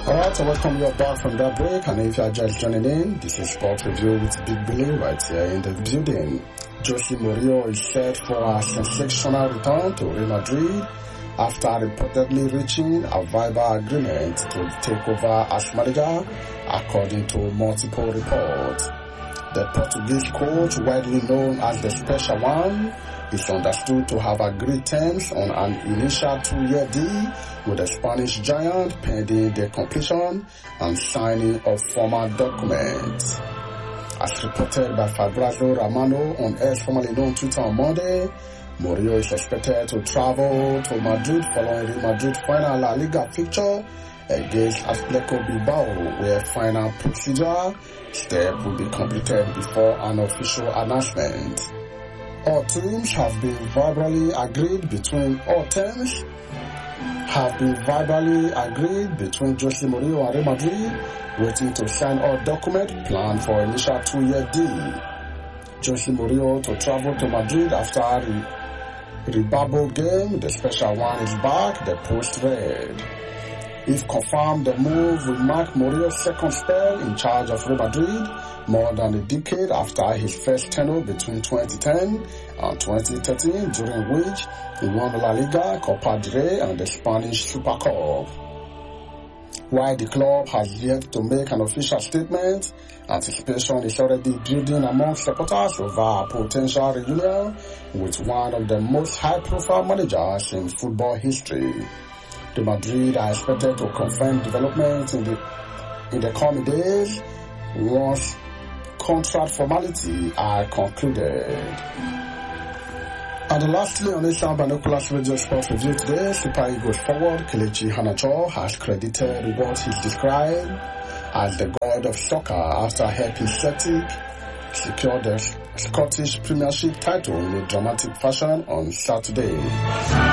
Alright, so welcome you back from that break, and if you are just joining in, this is Sport Review with Big Billy right here in the building. Jose Mourinho is set for a sensational return to Real Madrid after reportedly reaching a verbal agreement to take over as manager, according to multiple reports. The Portuguese coach, widely known as the Special One, is understood to have agreed terms on an initial 2-year deal with the Spanish giant pending the completion and signing of formal documents. As reported by Fabrizio Romano on X, formerly known Twitter, on Monday, Mourinho is expected to travel to Madrid following Real Madrid's final La Liga fixture against Athletic Bilbao, where final procedure step will be completed before an official announcement. All teams have been verbally agreed between Jose Mourinho and Real Madrid, waiting to sign all documents planned for initial 2-year deal. Jose Mourinho to travel to Madrid after a Rebabo game. The Special One is back, the Post read. If confirmed, the move will mark Mourinho's second spell in charge of Real Madrid, more than a decade after his first tenure between 2010 and 2013, during which he won La Liga, Copa del Rey, and the Spanish Super Cup. While the club has yet to make an official statement, anticipation is already building among supporters over a potential reunion with one of the most high-profile managers in football history. The Madrid are expected to confirm developments in the coming days once contract formalities are concluded. And lastly, on Asian Binoculars Radio Sports Review today, Super Eagles forward Kelechi Iheanacho has credited what he described as the god of soccer after helping Celtic secure the Scottish Premiership title in a dramatic fashion on Saturday.